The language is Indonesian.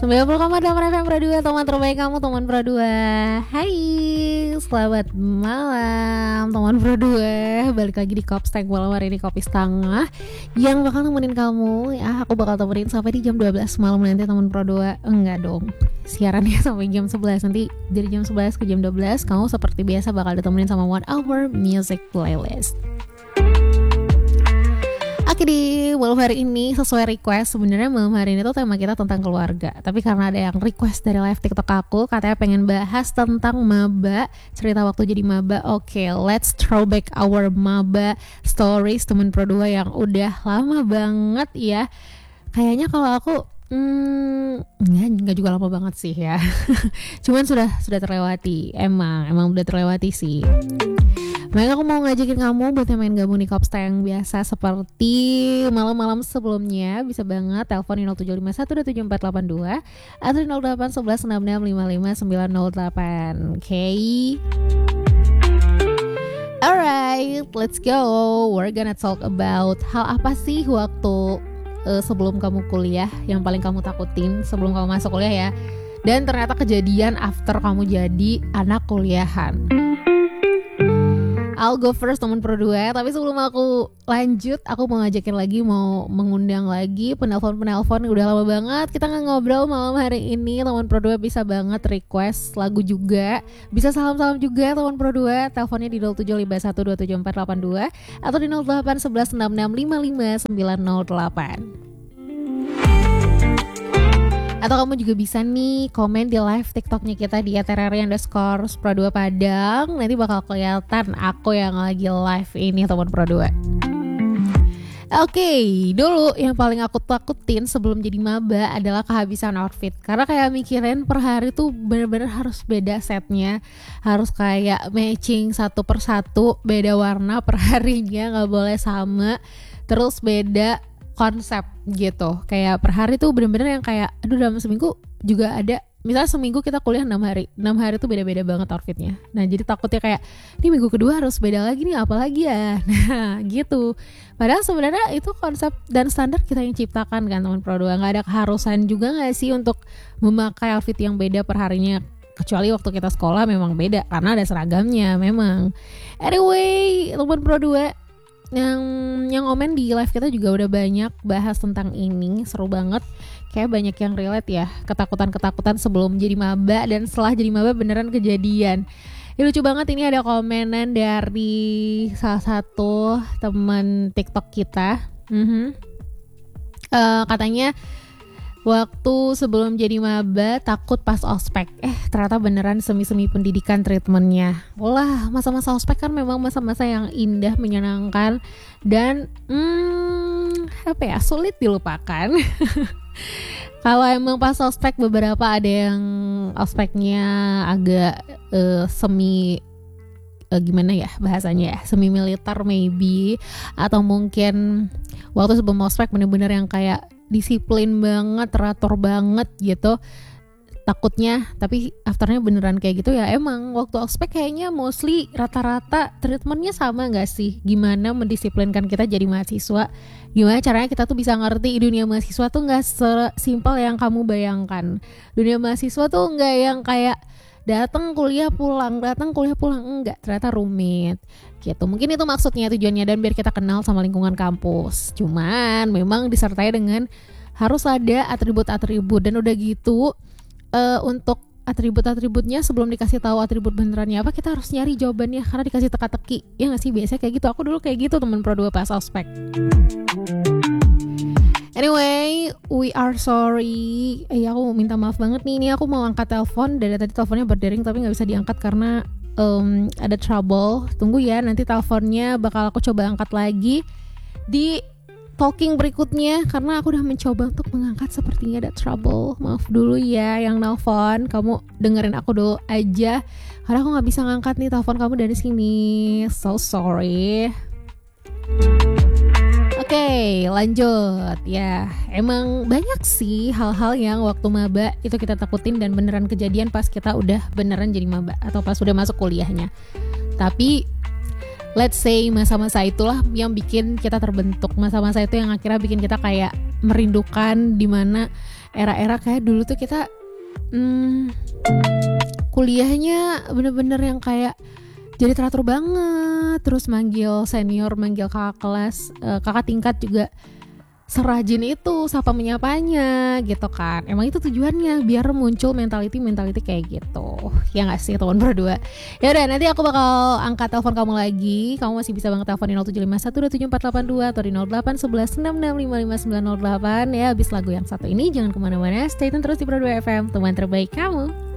90,8 FM Pro 2, teman terbaik kamu, teman Pro 2. Hai, selamat malam teman Pro 2. Balik lagi di Kops Tank malam hari ini, kopi setengah yang bakal nemenin kamu. Ya, aku bakal temenin sampai di jam 12 malam nanti teman Pro 2. Enggak dong, siarannya sampai jam 11. Nanti dari jam 11 ke jam 12 kamu seperti biasa bakal ditemenin sama 1 hour music playlist. Oke, di malam hari ini sesuai request, sebenarnya malam hari ini tuh tema kita tentang keluarga. Tapi karena ada yang request dari live TikTok aku, katanya pengen bahas tentang maba, cerita waktu jadi maba. Oke, let's throwback our maba stories temen Pro 2 yang udah lama banget ya. Kayaknya kalau aku nggak juga lama banget sih ya. Cuman sudah terlewati. Emang udah terlewati sih. Makanya aku mau ngajakin kamu buat yang main gabung di Kopsta yang biasa seperti malam-malam sebelumnya. Bisa banget telepon di 0751274482 atau di 081166555908. Oke. Alright, let's go. We're gonna talk about hal apa sih waktu sebelum kamu kuliah yang paling kamu takutin sebelum kamu masuk kuliah ya. Dan ternyata kejadian after kamu jadi anak kuliahan. I'll go first teman Pro 2. Tapi sebelum aku lanjut, aku mau ngajakin lagi, mau mengundang lagi penelpon udah lama banget kita nggak ngobrol malam hari ini. Teman Pro 2 bisa banget request lagu juga, bisa salam-salam juga teman Pro 2. Teleponnya di 0751274482 atau di 081166555908. Atau kamu juga bisa nih komen di live TikToknya kita di @RRI_Pro 2 Padang. Nanti bakal kelihatan aku yang lagi live ini teman Pro 2. Oke, dulu yang paling aku takutin sebelum jadi maba adalah kehabisan outfit. Karena kayak mikirin per hari tuh bener-bener harus beda setnya, harus kayak matching satu persatu, beda warna per harinya, gak boleh sama. Terus beda konsep gitu, kayak per hari tuh bener-bener yang kayak aduh dalam seminggu juga ada, misalnya seminggu kita kuliah 6 hari tuh beda-beda banget outfitnya. Nah jadi takutnya kayak ini minggu kedua harus beda lagi nih, apa lagi ya. Nah gitu, padahal sebenarnya itu konsep dan standar kita yang ciptakan kan teman Pro 2. Gak ada keharusan juga gak sih untuk memakai outfit yang beda per harinya, kecuali waktu kita sekolah memang beda karena ada seragamnya memang. Anyway teman Pro 2, yang komen di live kita juga udah banyak bahas tentang ini, seru banget. Kayak banyak yang relate ya, ketakutan sebelum jadi maba dan setelah jadi maba beneran kejadian. Ya, lucu banget, ini ada komenan dari salah satu teman TikTok kita. Katanya waktu sebelum jadi maba takut pas ospek. Ternyata beneran semi-semi pendidikan treatmentnya. Wah, masa-masa ospek kan memang masa-masa yang indah, menyenangkan, dan sulit dilupakan. Kalau emang pas ospek beberapa ada yang ospeknya agak semi gimana ya bahasanya ya, semi militer maybe, atau mungkin waktu sebelum ospek bener-bener yang kayak disiplin banget, teratur banget gitu takutnya. Tapi afternya beneran kayak gitu ya. Emang waktu ospek kayaknya mostly rata-rata treatmentnya sama gak sih, gimana mendisiplinkan kita jadi mahasiswa, gimana caranya kita tuh bisa ngerti dunia mahasiswa tuh gak sesimpel yang kamu bayangkan. Dunia mahasiswa tuh gak yang kayak datang kuliah pulang, enggak, ternyata rumit gitu. Mungkin itu maksudnya, tujuannya, dan biar kita kenal sama lingkungan kampus. Cuman memang disertai dengan harus ada atribut-atribut, dan udah gitu untuk atribut-atributnya sebelum dikasih tahu atribut benerannya apa, kita harus nyari jawabannya karena dikasih teka-teki. Ya nggak sih, biasanya kayak gitu. Aku dulu kayak gitu teman Pro 2 pas ospek. Anyway, we are sorry. Aku minta maaf banget nih. Ini aku mau angkat telepon, dari tadi teleponnya berdering tapi nggak bisa diangkat karena ada trouble. Tunggu ya, nanti teleponnya bakal aku coba angkat lagi di talking berikutnya karena aku udah mencoba untuk mengangkat, sepertinya ada trouble. Maaf dulu ya yang nelfon, kamu dengerin aku dulu aja karena aku nggak bisa ngangkat nih telepon kamu dari sini. So sorry. Oke, lanjut ya. Emang banyak sih hal-hal yang waktu maba itu kita takutin dan beneran kejadian pas kita udah beneran jadi maba atau pas udah masuk kuliahnya. Tapi let's say masa-masa itulah yang bikin kita terbentuk. Masa-masa itu yang akhirnya bikin kita kayak merindukan dimana era-era kayak dulu tuh kita kuliahnya bener-bener yang kayak jadi teratur banget, terus manggil senior, manggil kakak kelas, kakak tingkat juga serajin itu sapa menyapanya gitu kan. Emang itu tujuannya biar muncul mentality kayak gitu. Ya nggak sih teman berdua. Ya udah, nanti aku bakal angkat telepon kamu lagi. Kamu masih bisa banget telepon di 0751274482 atau di 081166555908 ya. Habis lagu yang satu ini jangan kemana-mana, stay tune terus di Pro 2 FM, teman terbaik kamu.